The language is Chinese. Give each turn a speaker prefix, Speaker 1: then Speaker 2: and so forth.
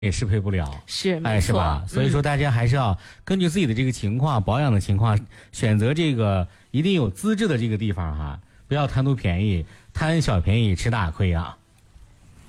Speaker 1: 也适配不了，
Speaker 2: 是没错，
Speaker 1: 是吧？所以说大家还是要根据自己的这个情况、保养的情况，选择这个一定有资质的这个地方哈，不要贪图便宜，贪小便宜吃大亏啊。